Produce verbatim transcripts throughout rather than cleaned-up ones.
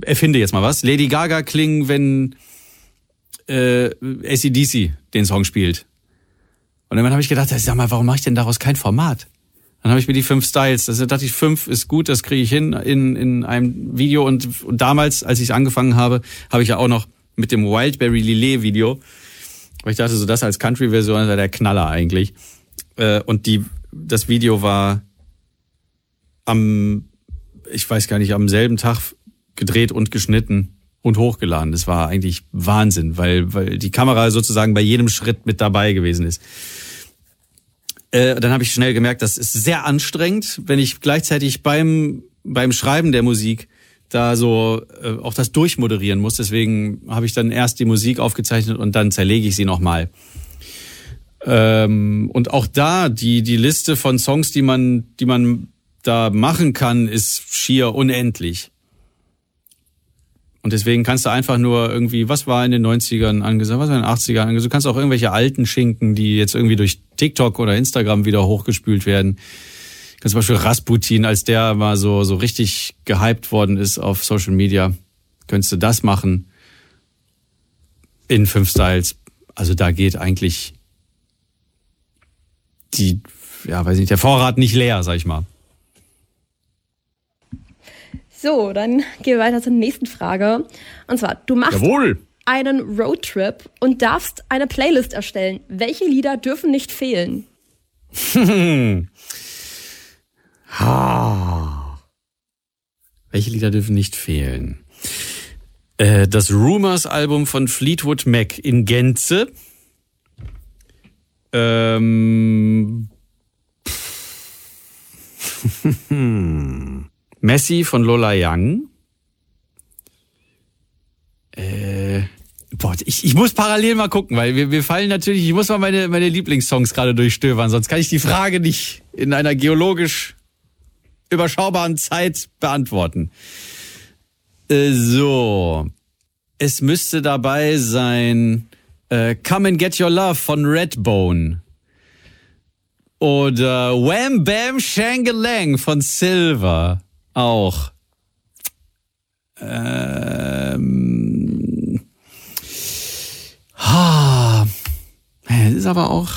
erfinde jetzt mal was, Lady Gaga klingen, wenn äh, A C D C den Song spielt. Und dann habe ich gedacht, sag mal, warum mache ich denn daraus kein Format? Dann habe ich mir die fünf Styles, also dachte ich, fünf ist gut, das kriege ich hin in in einem Video. Und, und damals, als ich angefangen habe, habe ich ja auch noch mit dem Wildberry Lillet Video, weil ich dachte, so das als Country-Version ist ja der Knaller eigentlich. Äh, und die das Video war am, ich weiß gar nicht, am selben Tag gedreht und geschnitten und hochgeladen. Das war eigentlich Wahnsinn, weil weil die Kamera sozusagen bei jedem Schritt mit dabei gewesen ist. Äh, dann habe ich schnell gemerkt, das ist sehr anstrengend, wenn ich gleichzeitig beim beim Schreiben der Musik da so äh, auch das durchmoderieren muss. Deswegen habe ich dann erst die Musik aufgezeichnet und dann zerlege ich sie nochmal. Ähm, und auch da, die die Liste von Songs, die man die man da machen kann, ist schier unendlich. Und deswegen kannst du einfach nur irgendwie, was war in den neunzigern angesagt, was war in den achtzigern angesagt, du kannst auch irgendwelche alten Schinken, die jetzt irgendwie durch TikTok oder Instagram wieder hochgespült werden. Zum Beispiel Rasputin, als der mal so so richtig gehypt worden ist auf Social Media, könntest du das machen in fünf Styles. Also da geht eigentlich die, ja, weiß nicht, der Vorrat nicht leer, sag ich mal. So, dann gehen wir weiter zur nächsten Frage. Und zwar, du machst Jawohl. einen Roadtrip und darfst eine Playlist erstellen. Welche Lieder dürfen nicht fehlen? ha. Welche Lieder dürfen nicht fehlen? Äh, das Rumours-Album von Fleetwood Mac in Gänze. Ähm... Messi von Lola Young. Äh, boah, ich, ich muss parallel mal gucken, weil wir, wir fallen natürlich, ich muss mal meine, meine Lieblingssongs gerade durchstöbern, sonst kann ich die Frage nicht in einer geologisch überschaubaren Zeit beantworten. Äh, so. Es müsste dabei sein äh, Come and Get Your Love von Redbone. Oder Wham Bam Shangalang von Silver. Auch. Ähm. Ha. Das ist aber auch.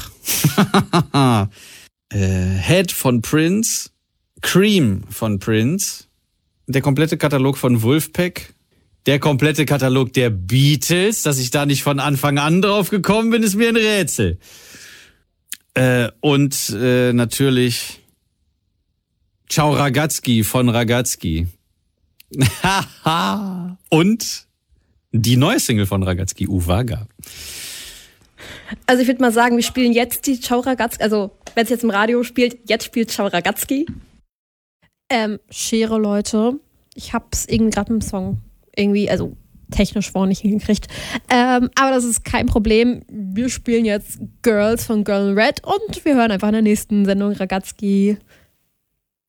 äh, Head von Prince. Cream von Prince. Der komplette Katalog von Wolfpack. Der komplette Katalog der Beatles. Dass ich da nicht von Anfang an drauf gekommen bin, ist mir ein Rätsel. Äh, und äh, natürlich Ciao Ragazzi von Ragazzi. Und die neue Single von Ragazzi, Uwaga. Also ich würde mal sagen, wir spielen jetzt die Ciao Ragazzi, also wenn es jetzt im Radio spielt, jetzt spielt Ciao Ragazzi. Ähm, Schere, Leute. Ich hab's irgendwie gerade im Song irgendwie, also technisch vorhin nicht hingekriegt. Ähm, aber das ist kein Problem. Wir spielen jetzt Girls von Girl in Red und wir hören einfach in der nächsten Sendung Ragazzi